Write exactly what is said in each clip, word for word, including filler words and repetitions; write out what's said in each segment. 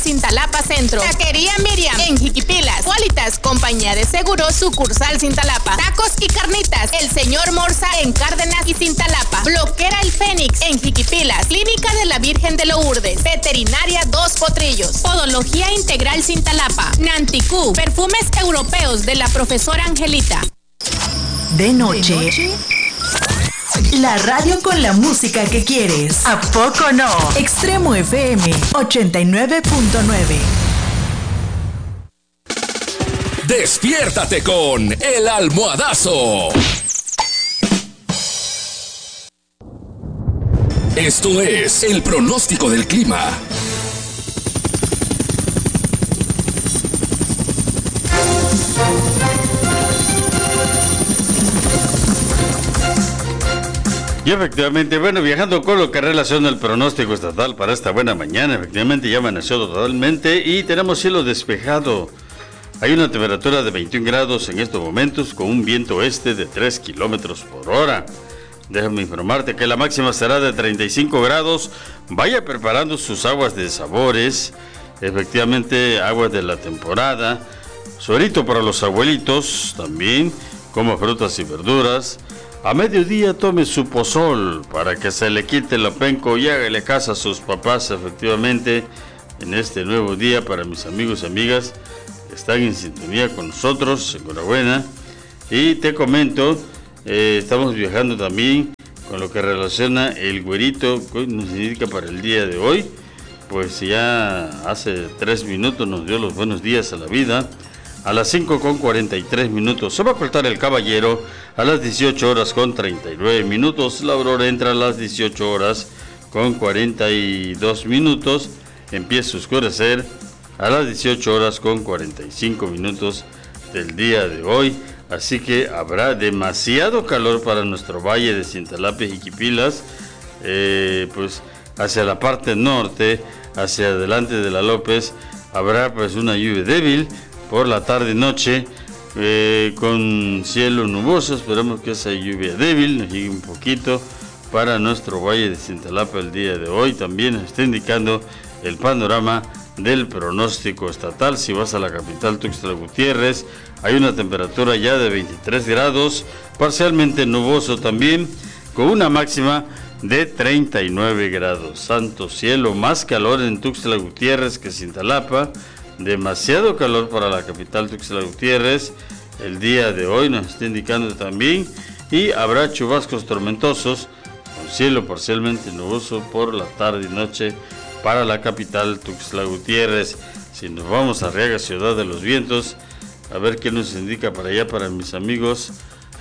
Cintalapa Centro. Taquería Miriam en Jiquipilas. Qualitas, compañía de seguros, sucursal Cintalapa. Tacos y carnitas, el señor Morza en Cárdenas y Cintalapa. Bloquera el Fénix en Jiquipilas. Clínica de la Virgen de Lourdes. Veterinaria Dos Potrillos. Podología Integral Cintalapa. Nanticú. Perfumes europeos de la profesora Angelita. De noche. ¿De noche? La radio con la música que quieres. ¿A poco no? Extremo F M ochenta y nueve punto nueve. Despiértate con El Almohadazo. Esto es el pronóstico del clima. Y efectivamente, bueno, viajando con lo que relaciona el pronóstico estatal para esta buena mañana, efectivamente ya amaneció totalmente y tenemos cielo despejado. Hay una temperatura de veintiún grados en estos momentos con un viento este de tres kilómetros por hora. Déjame informarte que la máxima será de treinta y cinco grados. Vaya preparando sus aguas de sabores, efectivamente aguas de la temporada. Suerito para los abuelitos también, como frutas y verduras. A mediodía tome su pozol para que se le quite el penco y hágale caso a sus papás, efectivamente, en este nuevo día para mis amigos y amigas que están en sintonía con nosotros. Enhorabuena. Y te comento, eh, estamos viajando también con lo que relaciona el güerito, que nos indica para el día de hoy. Pues ya hace tres minutos nos dio los buenos días a la vida. A las cinco con cuarenta y tres minutos se va a cortar el caballero. A las dieciocho horas con treinta y nueve minutos la aurora entra a las dieciocho horas con cuarenta y dos minutos. Empieza a oscurecer a las dieciocho horas con cuarenta y cinco minutos del día de hoy. Así que habrá demasiado calor para nuestro valle de Cintalapa y Jiquipilas. Eh, pues hacia la parte norte, hacia adelante de la López, habrá pues una lluvia débil por la tarde y noche, eh, con cielo nuboso. Esperamos que esa lluvia débil nos llegue un poquito para nuestro valle de Cintalapa el día de hoy. También nos está indicando el panorama del pronóstico estatal. Si vas a la capital Tuxtla Gutiérrez, hay una temperatura ya de veintitrés grados, parcialmente nuboso también, con una máxima de treinta y nueve grados. Santo cielo, más calor en Tuxtla Gutiérrez que Cintalapa. Demasiado calor para la capital Tuxtla Gutiérrez el día de hoy, nos está indicando también. Y habrá chubascos tormentosos con cielo parcialmente nuboso por la tarde y noche para la capital Tuxtla Gutiérrez. Si nos vamos a Arriaga, Ciudad de los Vientos, a ver qué nos indica para allá, para mis amigos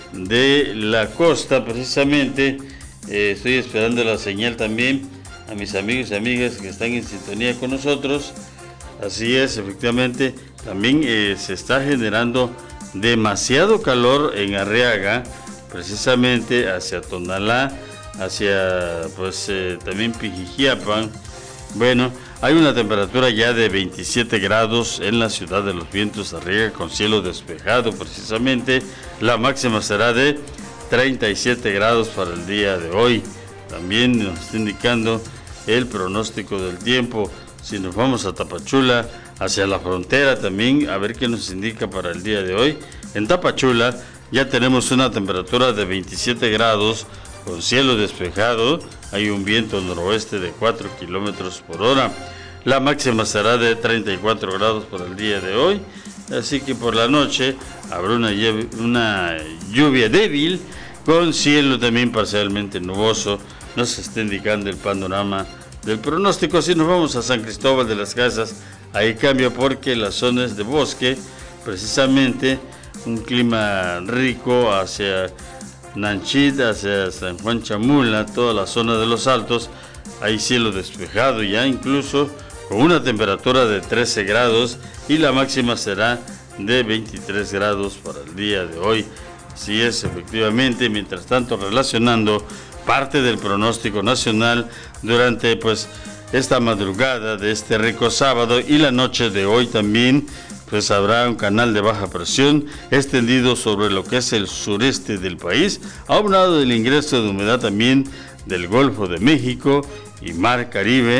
de la costa. Precisamente eh, estoy esperando la señal también a mis amigos y amigas que están en sintonía con nosotros. Así es, efectivamente, también eh, se está generando demasiado calor en Arriaga, precisamente hacia Tonalá, hacia pues eh, también Pijijiapan. Bueno, hay una temperatura ya de veintisiete grados en la Ciudad de los Vientos, Arriaga, con cielo despejado precisamente. La máxima será de treinta y siete grados para el día de hoy. También nos está indicando el pronóstico del tiempo. Si nos vamos a Tapachula, hacia la frontera también, a ver qué nos indica para el día de hoy. En Tapachula ya tenemos una temperatura de veintisiete grados con cielo despejado. Hay un viento noroeste de cuatro kilómetros por hora. La máxima será de treinta y cuatro grados para el día de hoy. Así que por la noche habrá una lluvia, una lluvia débil con cielo también parcialmente nuboso. Nos está indicando el panorama del pronóstico. Si nos vamos a San Cristóbal de las Casas, ahí cambia porque las zonas de bosque, precisamente un clima rico hacia Nanchit, hacia San Juan Chamula, toda la zona de los Altos, hay cielo despejado ya, incluso con una temperatura de trece grados y la máxima será de veintitrés grados para el día de hoy. Así es, efectivamente. Mientras tanto, relacionando parte del pronóstico nacional durante pues esta madrugada de este rico sábado y la noche de hoy también, pues habrá un canal de baja presión extendido sobre lo que es el sureste del país, aunado del ingreso de humedad también del Golfo de México y Mar Caribe,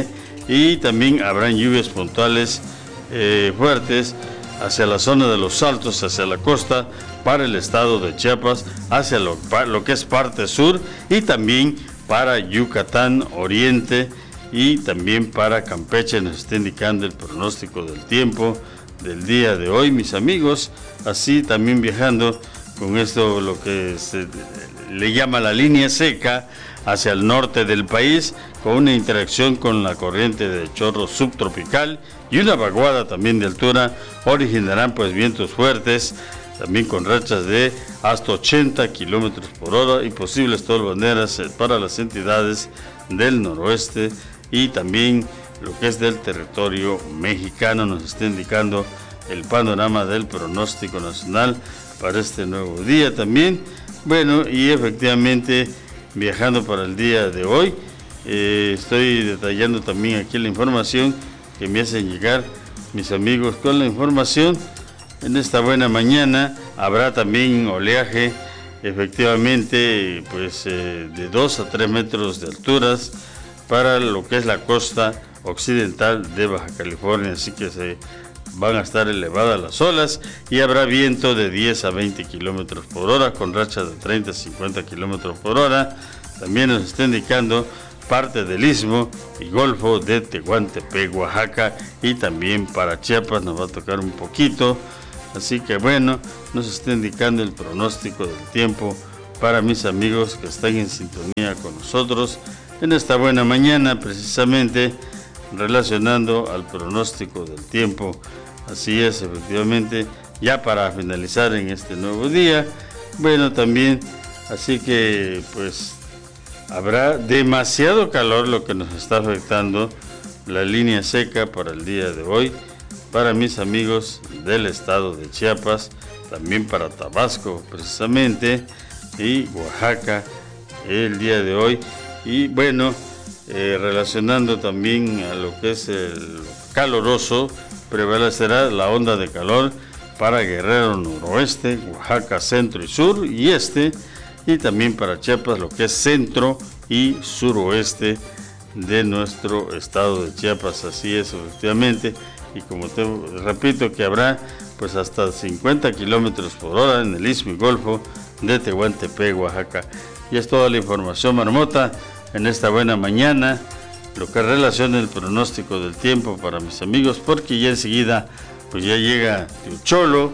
y también habrán lluvias puntuales eh, fuertes hacia la zona de los Altos, hacia la costa, para el estado de Chiapas, hacia lo, lo que es parte sur, y también para Yucatán, Oriente, y también para Campeche. Nos está indicando el pronóstico del tiempo del día de hoy, mis amigos. Así también viajando con esto, lo que se le llama la línea seca hacia el norte del país, con una interacción con la corriente de chorro subtropical y una vaguada también de altura, originarán pues vientos fuertes, también con rachas de hasta ochenta kilómetros por hora y posibles tormentas para las entidades del noroeste y también lo que es del territorio mexicano. Nos está indicando el panorama del pronóstico nacional para este nuevo día también. Bueno, y efectivamente, viajando para el día de hoy, eh, estoy detallando también aquí la información que me hacen llegar mis amigos con la información. En esta buena mañana habrá también oleaje, efectivamente, pues eh, de dos a tres metros de alturas para lo que es la costa occidental de Baja California, así que se van a estar elevadas las olas y habrá viento de diez a veinte kilómetros por hora con rachas de treinta a cincuenta kilómetros por hora. También nos está indicando parte del istmo y golfo de Tehuantepec, Oaxaca, y también para Chiapas nos va a tocar un poquito. Así que bueno, nos está indicando el pronóstico del tiempo para mis amigos que están en sintonía con nosotros en esta buena mañana, precisamente relacionando al pronóstico del tiempo. Así es, efectivamente, ya para finalizar en este nuevo día. Bueno, también, así que pues habrá demasiado calor, lo que nos está afectando la línea seca para el día de hoy, para mis amigos del estado de Chiapas, también para Tabasco precisamente, y Oaxaca el día de hoy. Y bueno, eh, relacionando también a lo que es el caloroso, prevalecerá la onda de calor para Guerrero noroeste, Oaxaca centro y sur y este, y también para Chiapas lo que es centro y suroeste de nuestro estado de Chiapas. Así es, efectivamente, y como te repito, que habrá pues hasta cincuenta kilómetros por hora en el istmo y golfo de Tehuantepec, Oaxaca. Y es toda la información, Marmota, en esta buena mañana, lo que relaciona el pronóstico del tiempo para mis amigos, porque ya enseguida pues ya llega el Cholo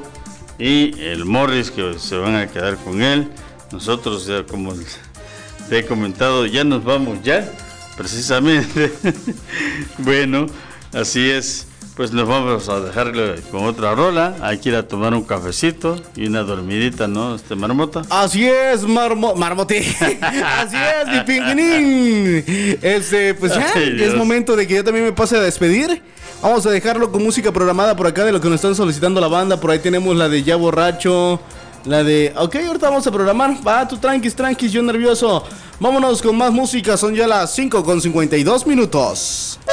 y el Morris, que se van a quedar con él. Nosotros, ya como te he comentado, ya nos vamos ya, precisamente. Bueno, así es, pues nos vamos a dejarle con otra rola. Hay que ir a tomar un cafecito y una dormidita, ¿no, este Marmota? Así es, marmo, marmote. Así es, mi pingüinín. Este, pues ya, Ay, es momento de que yo también me pase a despedir. Vamos a dejarlo con música programada por acá de lo que nos están solicitando la banda. Por ahí tenemos la de Ya Borracho, la de... Ok, ahorita vamos a programar. Va, tú tranquis, tranquis, yo nervioso. Vámonos con más música. Son ya las cinco con cincuenta y dos minutos.